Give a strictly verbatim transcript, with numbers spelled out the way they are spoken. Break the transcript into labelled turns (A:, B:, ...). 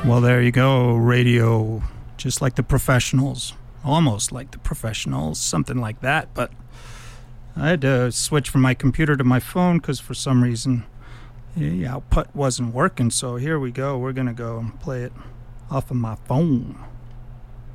A: Well, there you go, radio, just like the professionals, almost like the professionals, something like that. But I had to switch from my computer to my phone because for some reason the output wasn't working. So here we go. We're going to go and play it off of my phone.